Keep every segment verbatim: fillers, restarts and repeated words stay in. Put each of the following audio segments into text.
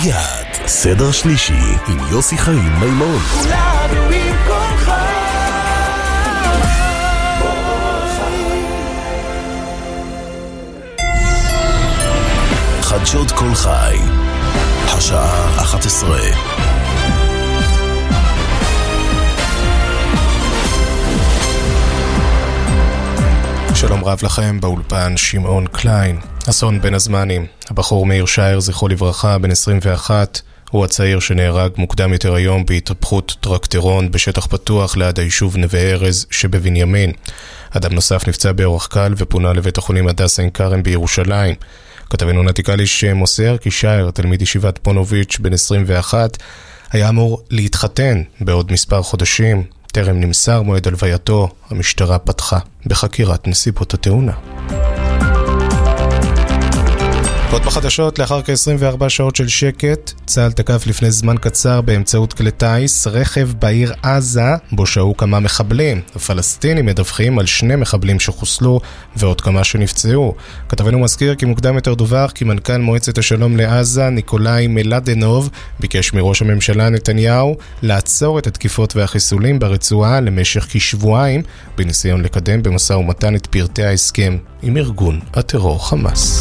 מיד, סדר שלישי עם יוסי חיים מימון. כולנו עם כל חיים. חדשות כל חי, השעה אחת עשרה. שלום רב לכם, באולפן שמעון קליין. אסון בין הזמנים. הבחור מאיר שייר, זכרו לברכה, בן עשרים ואחת, הוא הצעיר שנהרג מוקדם יותר היום בהתהפכות טרקטורון בשטח פתוח ליד היישוב נווה ארז שבבנימין. אדם נוסף נפצע באורח קל ופונה לבית החולים הדסה עין כרם בירושלים. כתבנו נתי קליש מוסר כי שייר, תלמיד ישיבת פונוביץ' בן עשרים ואחת, היה אמור להתחתן בעוד מספר חודשים. טרם נמסר מועד הלווייתו, המשטרה פתחה בחקירת נסיבות התאונה. עוד בחדשות, לאחר כ-עשרים וארבע שעות של שקט, צה"ל תקף לפני זמן קצר באמצעות כלי טיס רכב בעיר עזה, בו שהו כמה מחבלים. הפלסטינים מדווחים על שני מחבלים שחוסלו ועוד כמה שנפצעו. כתבנו מזכיר כי מוקדם יותר דווח כי מנכ"ל מועצת השלום לעזה, ניקולאי מלדנוב, ביקש מראש הממשלה נתניהו לעצור את התקיפות והחיסולים ברצועה למשך כשבועיים, בניסיון לקדם במשא ומתן את פרטי ההסכם עם ארגון הטרור חמאס.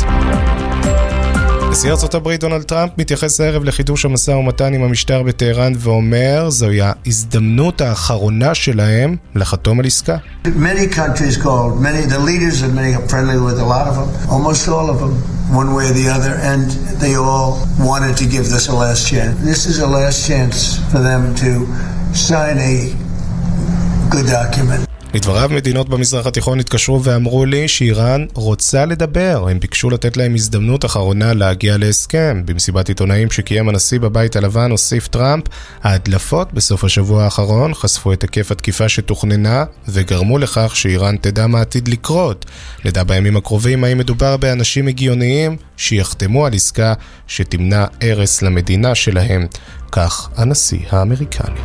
נשיא ארצות הברית דונלד טראמפ מתייחס הערב לחידוש המשא ומתן עם המשטר בטהרן ואומר זוהי ההזדמנות האחרונה שלהם לחתום על עסקה. Many countries called, many the leaders of many are friendly with a lot of them, almost all of them, one way or the other, and they all wanted to give this a last chance. This is a last chance for them to sign a good document. לדבריו, מדינות במזרח התיכון התקשרו ואמרו לי שאיראן רוצה לדבר. הם ביקשו לתת להם הזדמנות אחרונה להגיע להסכם. במסיבת עיתונאים שקיים הנשיא בבית הלבן הוסיף טראמפ, ההדלפות בסוף השבוע האחרון חשפו את היקף התקיפה שתוכננה וגרמו לכך שאיראן תדע מה עתיד לקרות. נדע בימים הקרובים האם מדובר באנשים הגיוניים שיחתמו על עסקה שתמנע הרס למדינה שלהם. כך הנשיא האמריקני.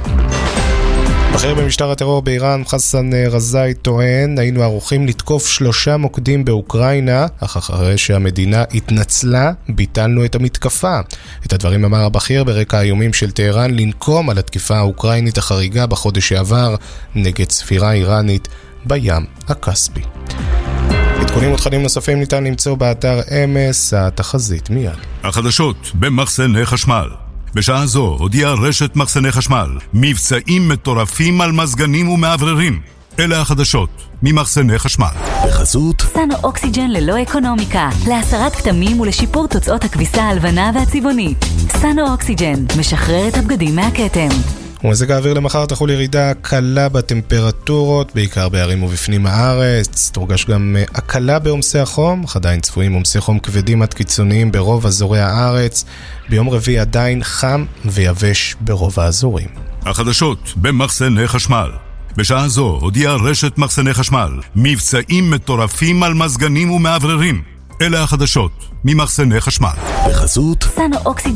בכיר במשטר הטרור באיראן, חסן רזאי, טוען, היינו ערוכים לתקוף שלושה מוקדים באוקראינה, אך אחרי שהמדינה התנצלה, ביטלנו את המתקפה. את הדברים אמר הבכיר ברקע האיומים של טהרן לנקום על התקיפה האוקראינית החריגה בחודש שעבר נגד ספירה איראנית בים הכספי. עדכונים ותכנים נוספים ניתן למצוא באתר אמס, התחזית מיד. החדשות במחסני חשמל. בשעה זו הודיעה רשת מחסני חשמל מבצעים מטורפים על מזגנים ומעבררים. אלה החדשות ממחסני חשמל. בחסות סנו אוקסיג'ן ללא אקונומיקה, להסרת כתמים ולשיפור תוצאות הכביסה הלבנה והצבעונית. סנו אוקסיג'ן משחרר את הבגדים מהכתם. ומזג האוויר למחר תחול ירידה קלה בטמפרטורות, בעיקר בערים ובפנים הארץ. תורגש גם הקלה בעומסי החום, עדיין צפויים עומסי חום כבדים עד קיצוניים ברוב אזורי הארץ. ביום רביעי עדיין חם ויבש ברוב האזורים. החדשות במחסני חשמל. בשעה זו הודיעה רשת מחסני חשמל מבצעים מטורפים על מזגנים ומעבררים. אלה החדשות ממחסני חשמל. בחסות סנו אוקסיג'ן